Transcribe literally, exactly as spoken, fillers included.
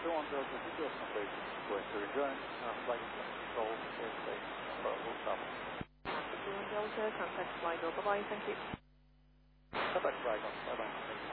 two one Delta, situation operations, going to rejoin, uh, flight control, airspace, approval, travel. two one Delta, contact flight, bye bye, thank you. Contact flight, bye bye.